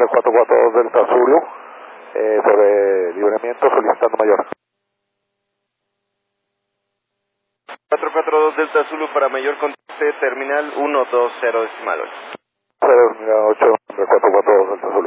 442 Delta Zulu, sobre libramiento solicitando mayor. 442 Delta Zulu para mayor contacte terminal 120 decimal 8. 08, 442 Delta Zulu.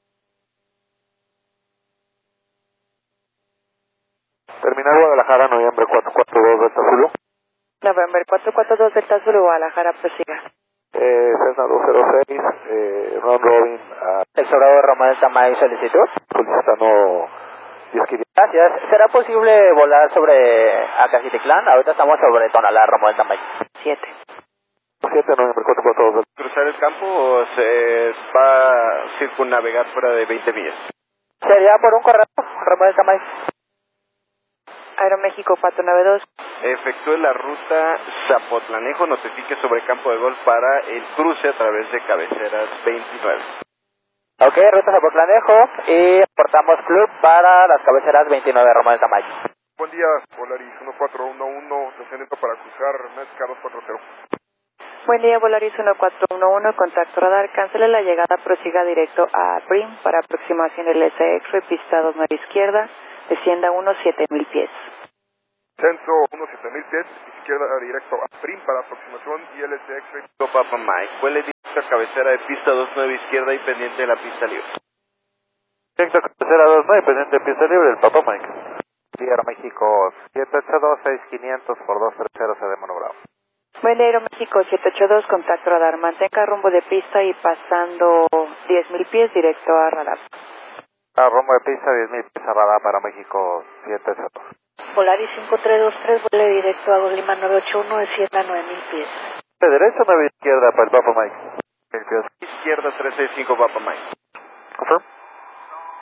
Terminal Guadalajara, noviembre 442 Delta Zulu. November 442 Delta Zulu, Guadalajara, prosiga. Cessna 206, round robin a El sobrado Ramón del Tamay, solicitud. solicitando 10 Gracias. ¿Será posible volar sobre Acajititlán? Ahorita estamos sobre Tonalá, Ramón del Tamay. 7. 7, noviembre 442 Delta. ¿Cruzar el campo o se va a circunnavegar fuera de 20 millas? ¿Sería por un correo, Ramón del Tamay? Aeroméxico 492. Efectúe la ruta Zapotlanejo, notifique sobre campo de golf para el cruce a través de cabeceras 29. Ok, ruta Zapotlanejo y aportamos club para las cabeceras 29, Ramón del Tamay. Buen día, Volaris 1411, descendiendo para cruzar Mezca 240. Buen día, Volaris 1411, contacto radar, cancele la llegada, prosiga directo a Brim para aproximación del SX, pista 29 izquierda, descienda 7000 pies. Censo 17000 pies, izquierda directo a Prim para aproximación y LSX. Papa Mike, vuele directo a cabecera de pista 29 izquierda y pendiente de la pista libre. Directo a cabecera 29, pendiente de pista libre, el Papa Mike. Sierra México 782-6500 por 230 se Bravo. Buen día, Aeroméxico 782, contacto radar, mantenga rumbo de pista y pasando 10.000 pies directo a radar. A rumbo de pista 10.000 pies a radar para México 782. Volaris 5323, vuele directo a Lima 981, descienda 9000 pies. De derecha, 9 izquierda para el Papa Mike. Izquierda 365 Papa Mike.